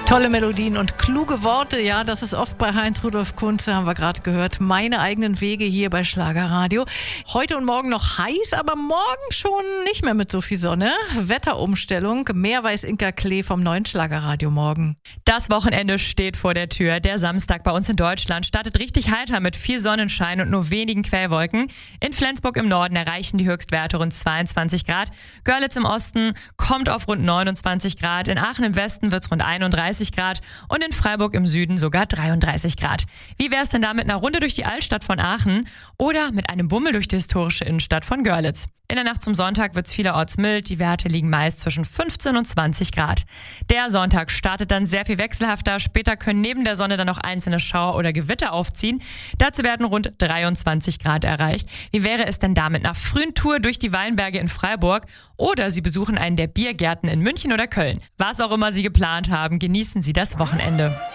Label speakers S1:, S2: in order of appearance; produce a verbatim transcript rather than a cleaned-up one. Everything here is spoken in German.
S1: Tolle Melodien und kluge Worte, ja, das ist oft bei Heinz Rudolf Kunze, haben wir gerade gehört. Meine eigenen Wege hier bei Schlagerradio. Heute und morgen noch heiß, aber morgen schon nicht mehr mit so viel Sonne. Wetterumstellung, mehr weiß Inka Klee vom neuen Schlagerradio morgen.
S2: Das Wochenende steht vor der Tür. Der Samstag bei uns in Deutschland startet richtig heiter mit viel Sonnenschein und nur wenigen Quellwolken. In Flensburg im Norden erreichen die Höchstwerte rund zweiundzwanzig Grad. Görlitz im Osten kommt auf rund neunundzwanzig Grad. In Aachen im Westen wird es rund einunddreißig Grad und in Freiburg im Süden sogar dreiunddreißig Grad. Wie wäre es denn da mit einer Runde durch die Altstadt von Aachen oder mit einem Bummel durch die historische Innenstadt von Görlitz? In der Nacht zum Sonntag wird es vielerorts mild. Die Werte liegen meist zwischen fünfzehn und zwanzig Grad. Der Sonntag startet dann sehr viel wechselhafter. Später können neben der Sonne dann noch einzelne Schauer oder Gewitter aufziehen. Dazu werden rund dreiundzwanzig Grad erreicht. Wie wäre es denn da mit einer frühen Tour durch die Weinberge in Freiburg? Oder Sie besuchen einen der Biergärten in München oder Köln. Was auch immer Sie geplant haben, genießen Sie das Wochenende.